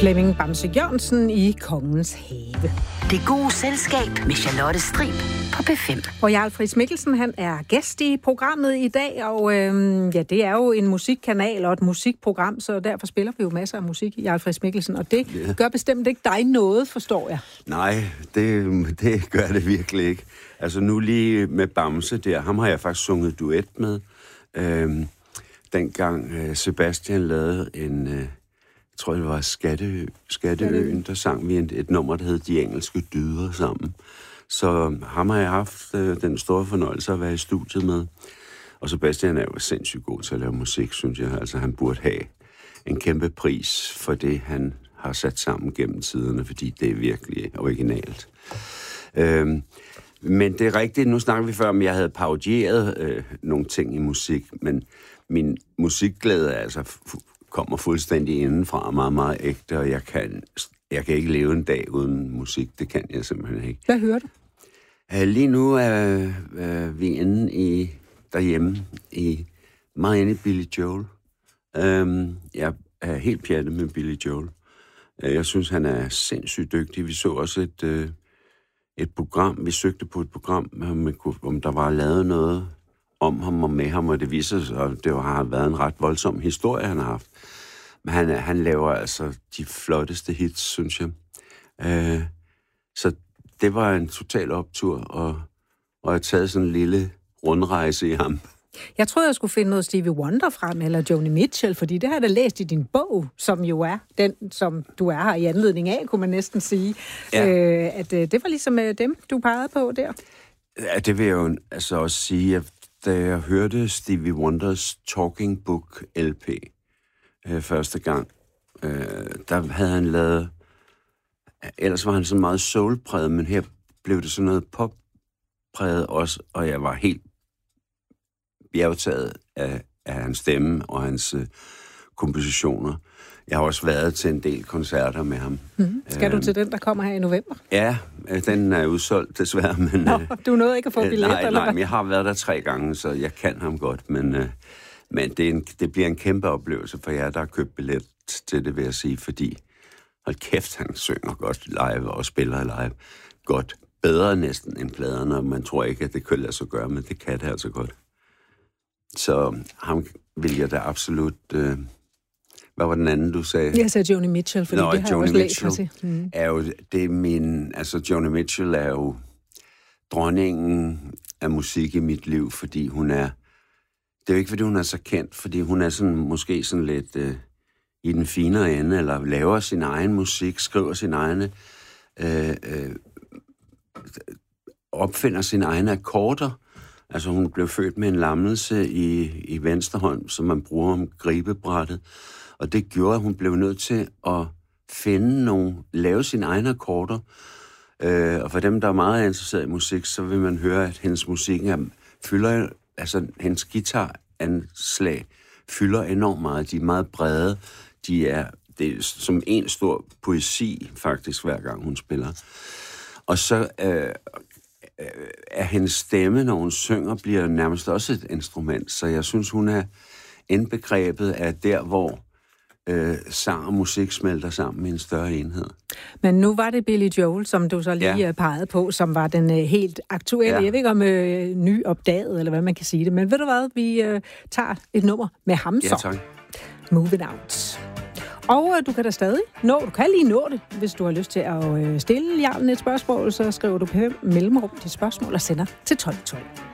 Flemming Bamse Jørgensen i Kongens Have. Det gode selskab med Charlotte Strib på P5. Og Jarl Friis Mikkelsen, han er gæst i programmet i dag, og det er jo en musikkanal og et musikprogram, så derfor spiller vi jo masser af musik, Jarl Friis Mikkelsen, og det gør bestemt ikke dig noget, forstår jeg. Nej, det gør det virkelig ikke. Altså nu lige med Bamse der, ham har jeg faktisk sunget duet med. Dengang Sebastian lavede en, jeg tror det var Skatteøen, der sang vi et nummer, der hed De Engelske Dyder sammen. Så ham har jeg haft den store fornøjelse at være i studiet med. Og Sebastian er jo sindssygt god til at lave musik, synes jeg. Altså han burde have en kæmpe pris for det, han har sat sammen gennem tiderne, fordi det er virkelig originalt. Men det er rigtigt, nu snakker vi før om, jeg havde parodieret nogle ting i musik, men min musikglæde altså kommer fuldstændig indenfra, meget, meget ægte, og jeg kan ikke leve en dag uden musik, det kan jeg simpelthen ikke. Hvad hører du? Lige nu er vi inde derhjemme, meget inde i Billy Joel. Jeg er helt pjattet med Billy Joel. Jeg synes, han er sindssygt dygtig. Vi så også et program, vi søgte på et program, om der var lavet noget om ham og med ham, og det viser sig, og det har været en ret voldsom historie, han har haft. Men han laver altså de flotteste hits, synes jeg. Så det var en total optur, og jeg har taget sådan en lille rundrejse i ham. Jeg troede, jeg skulle finde noget Stevie Wonder frem, eller Joni Mitchell, fordi det har jeg da læst i din bog, som jo er den, som du er her i anledning af, kunne man næsten sige. Ja. At det var ligesom dem, du pegede på der. Ja, det vil jeg jo altså også sige, at da jeg hørte Stevie Wonders Talking Book LP første gang, der havde han lavet, ellers var han så meget soulpræget, men her blev det sådan noget poppræget også, og jeg var helt bjergtaget af hans stemme og hans kompositioner. Jeg har også været til en del koncerter med ham. Mm-hmm. Skal du til den, der kommer her i november? Ja, den er udsolgt desværre. Men, du nåede ikke at få billet, eller nej, men jeg har været der 3 gange, så jeg kan ham godt. Men det bliver en kæmpe oplevelse for jer, der har købt billet til det, vil jeg sige, fordi hold kæft, han synger godt live og spiller live godt. Bedre næsten end pladerne, og man tror ikke, at det kan lade sig gøre, men det kan det altså godt. Så ham vil jeg da absolut... Hvad var den anden, du sagde? Jeg sagde Joni Mitchell, fordi det har jeg også læst mig til. Er jo, det er min... Altså, Joni Mitchell er jo dronningen af musik i mit liv, fordi hun er... Det er jo ikke, fordi hun er så kendt, fordi hun er sådan, måske sådan lidt i den finere ende, eller laver sin egen musik, skriver sin egne... opfinder sine egne akkorder. Altså, hun blev født med en lammelse i venstre hånd, som man bruger om gribebrættet. Og det gjorde, at hun blev nødt til at lave sine egne akkorder. Og for dem, der er meget interesseret i musik, så vil man høre, at hendes musik fylder, altså hendes guitaranslag fylder enormt meget. De er meget brede. Det er som en stor poesi, faktisk, hver gang hun spiller. Og så er hendes stemme, når hun synger, bliver nærmest også et instrument. Så jeg synes, hun er indbegrebet af der, hvor sang og musik smelter sammen i en større enhed. Men nu var det Billy Joel, som du så lige pegede på, som var den helt aktuelle. Ja. Jeg ved ikke om nyopdaget, eller hvad man kan sige det. Men ved du hvad, vi tager et nummer med ham så. Ja, tak. Moving Out. Og du kan da stadig du kan lige nå det, hvis du har lyst til at stille Jarlen et spørgsmål, så skriver du på mellemrum dit spørgsmål og sender til 1212.